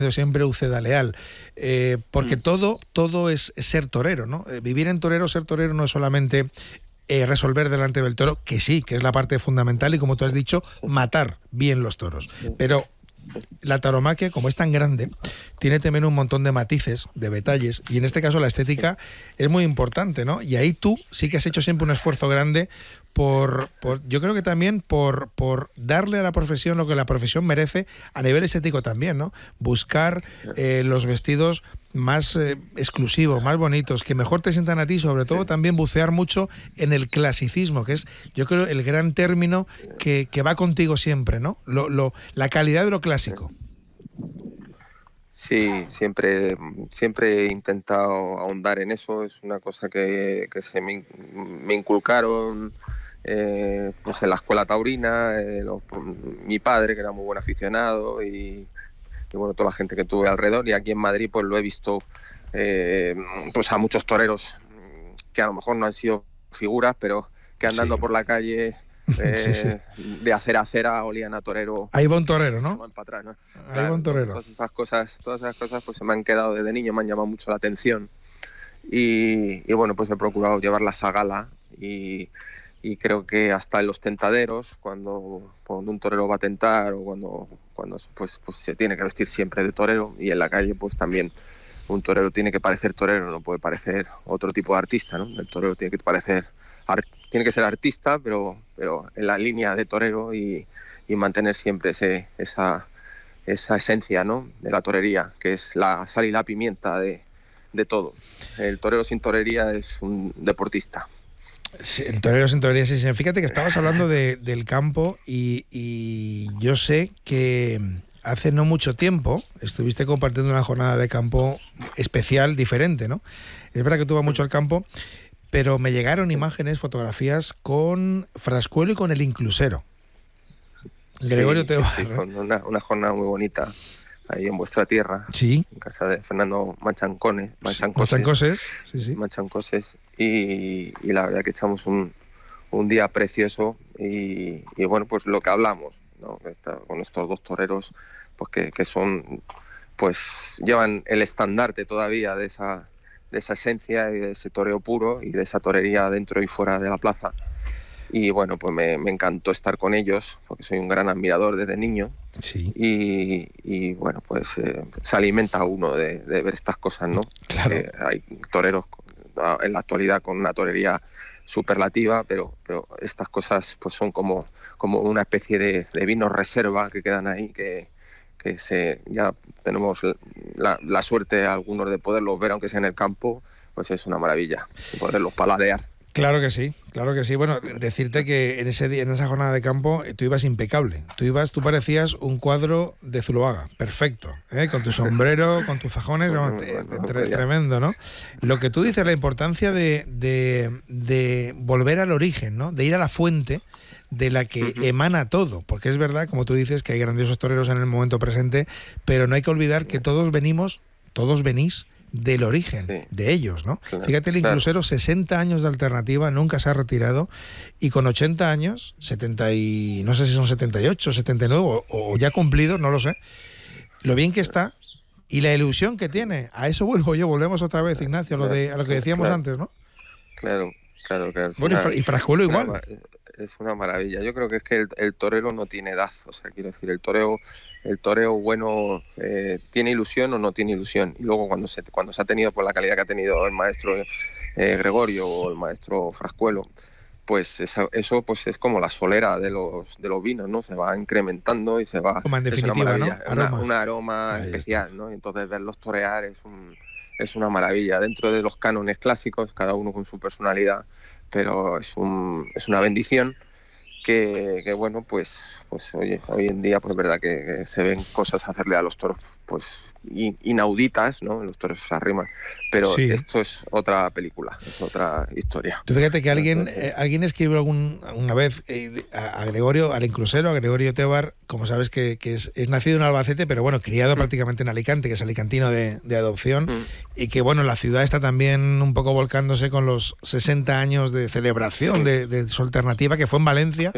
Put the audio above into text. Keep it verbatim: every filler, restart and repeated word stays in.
siempre Uceda Leal, eh, porque mm. todo, todo es ser torero, ¿no? Eh, vivir en torero, ser torero no es solamente eh, resolver delante del toro, que sí, que es la parte fundamental, y como tú has dicho, matar bien los toros, Sí. pero la tauromaquia, como es tan grande, tiene también un montón de matices, de detalles, y en este caso la estética es muy importante, ¿no? Y ahí tú sí que has hecho siempre un esfuerzo grande por, por yo creo que también por, por darle a la profesión lo que la profesión merece a nivel estético también, ¿no? Buscar eh, los vestidos más eh, exclusivos, más bonitos, que mejor te sientan a ti, sobre todo también bucear mucho en el clasicismo, que es, yo creo, el gran término que, que va contigo siempre, ¿no? Lo, lo, la calidad de lo clásico. Sí, siempre, siempre he intentado ahondar en eso. Es una cosa que, que se me, me inculcaron eh, pues en la escuela taurina, eh, los, mi padre, que era muy buen aficionado, y, y bueno, toda la gente que tuve alrededor. Y aquí en Madrid pues lo he visto eh, pues a muchos toreros que a lo mejor no han sido figuras, pero que andando sí. por la calle... Eh, sí, sí. de acera a acera olían a torero. Ahí va un torero, ¿no? Para atrás, ¿no? Ahí Claro, va un torero. Todas esas cosas, todas esas cosas pues se me han quedado desde niño, me han llamado mucho la atención. Y, y bueno, pues he procurado llevarlas a gala y, y creo que hasta en los tentaderos, cuando, cuando un torero va a tentar o cuando, cuando pues, pues se tiene que vestir siempre de torero, y en la calle pues también un torero tiene que parecer torero, no puede parecer otro tipo de artista, ¿no? El torero tiene que parecer tiene que ser artista, pero, pero en la línea de torero y, y mantener siempre ese, esa, esa esencia, ¿no? De la torería, que es la sal y la pimienta de, de todo. El torero sin torería es un deportista. Sí, el torero sin torería, sí, sí. Fíjate que estabas hablando de, del campo y, y yo sé que hace no mucho tiempo estuviste compartiendo una jornada de campo especial, diferente, ¿no? Es verdad que tú vas mucho al campo, pero me llegaron imágenes, fotografías con Frascuelo y con el Inclusero. Gregorio sí, Tebar. Sí, sí, fue una, una jornada muy bonita ahí en vuestra tierra. Sí. En casa de Fernando Manchancone, Manchancoses. Manchancoses, sí, sí. Manchancoses. Y, y la verdad que echamos un, un día precioso y, y bueno, pues lo que hablamos, ¿no? Esta, con estos dos toreros, pues que, que son, pues llevan el estandarte todavía de esa... de esa esencia y de ese toreo puro y de esa torería dentro y fuera de la plaza. Y bueno, pues me, me encantó estar con ellos, porque soy un gran admirador desde niño. Sí. Y, y bueno, pues eh, se alimenta uno de, de ver estas cosas, ¿no? Claro. Que hay toreros en la actualidad con una torería superlativa, pero, pero estas cosas pues son como, como una especie de, de vinos reserva que quedan ahí, que que se ya tenemos la, la suerte algunos de poderlos ver, aunque sea en el campo, pues es una maravilla, poderlos paladear. Claro que sí, claro que sí. Bueno, decirte que en ese día, en esa jornada de campo, tú ibas impecable. Tú ibas, tú parecías un cuadro de Zuloaga, perfecto, ¿eh? Con tu sombrero, con tus fajones, bueno, bueno, bueno, tre tremendo, ¿no? Lo que tú dices, la importancia de, de, de volver al origen, ¿no? De ir a la fuente de la que emana todo, porque es verdad, como tú dices, que hay grandiosos toreros en el momento presente, pero no hay que olvidar que todos venimos, todos venís del origen, sí. de ellos, ¿no? Claro, Fíjate, el Inclusero, claro. sesenta años de alternativa, nunca se ha retirado, y con ochenta años, setenta y no sé si son setenta y ocho, setenta y nueve, o, o ya cumplidos, no lo sé, lo bien que está y la ilusión que tiene. A eso vuelvo yo, volvemos otra vez, Ignacio, a lo, de, a lo que decíamos claro. antes, ¿no? Claro, claro, claro. Bueno, una, y Frascuelo igual. Una, es una maravilla. Yo creo que es que el, el torero no tiene edad, o sea, quiero decir, el toreo, el toreo bueno eh, tiene ilusión o no tiene ilusión. Y luego cuando se cuando se ha tenido por la calidad que ha tenido el maestro eh, Gregorio o el maestro Frascuelo, pues eso, eso pues es como la solera de los de los vinos, ¿no? Se va incrementando y se va. Como en definitiva, es una ¿no? Aroma. Una, un aroma Ahí especial, está. ¿no? Entonces verlos torear es un es una maravilla. Dentro de los cánones clásicos, cada uno con su personalidad, pero es un es una bendición que, que bueno, pues pues oye, hoy en día pues es verdad que, que se ven cosas hacerle a los toros pues inauditas, ¿no? Los toros se arriman, pero sí. Esto es otra película, es otra historia. Tú fíjate que alguien eh, alguien escribió algún, alguna vez eh, a, a Gregorio, al Inclusero, a Gregorio Tebar, como sabes que, que es, es nacido en Albacete, pero bueno, criado mm. prácticamente en Alicante, que es alicantino de, de adopción, mm. y que bueno, la ciudad está también un poco volcándose con los sesenta años de celebración sí. de, de su alternativa, que fue en Valencia.